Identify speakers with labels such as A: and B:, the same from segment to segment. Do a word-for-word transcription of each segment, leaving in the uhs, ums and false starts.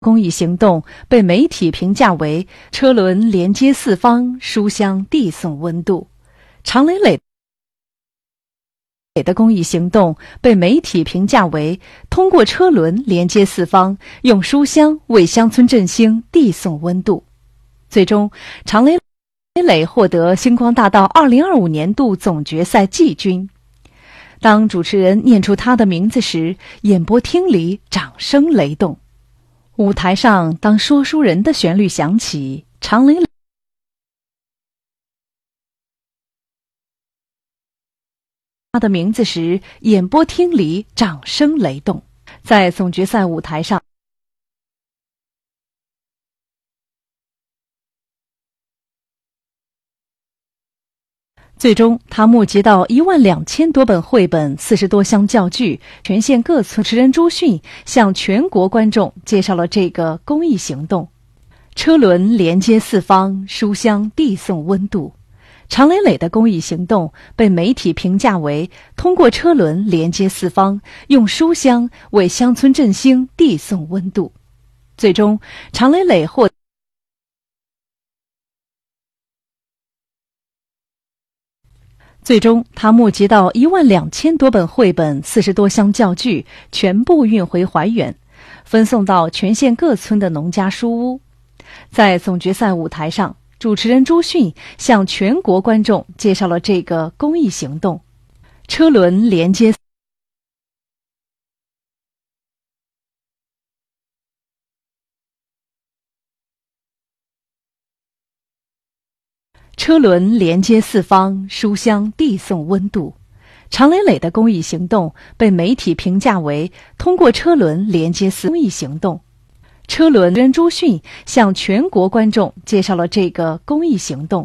A: 公益行动被媒体评价为车轮连接四方，书香递送温度。常磊磊的公益行动被媒体评价为通过车轮连接四方，用书香为乡村振兴递送温度。最终，常磊磊获得星光大道二零二五年度总决赛季军。当主持人念出他的名字时，演播厅里掌声雷动。舞台上，当说书人的旋律响起，常磊磊他的名字时，演播厅里掌声雷动。在总决赛舞台上，最终他募集到一万两千多本绘本、四十多箱教具，全县各村。主持人朱迅向全国观众介绍了这个公益行动：车轮连接四方，书香递送温度。常磊磊的公益行动被媒体评价为通过车轮连接四方，用书香为乡村振兴递送温度。最终，常磊磊获最终，他募集到一万两千多本绘本、四十多箱教具，全部运回怀远，分送到全县各村的农家书屋。在总决赛舞台上，主持人朱迅向全国观众介绍了这个公益行动：车轮连接车轮连接四方，书香递送温度。常磊磊的公益行动被媒体评价为通过车轮连接四公益行动。车轮人朱迅向全国观众介绍了这个公益行动：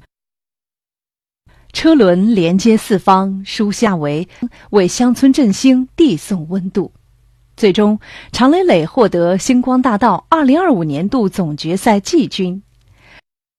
A: 车轮连接四方，书香为为乡村振兴递送温度。最终，常磊磊获得星光大道二零二五年度总决赛季军。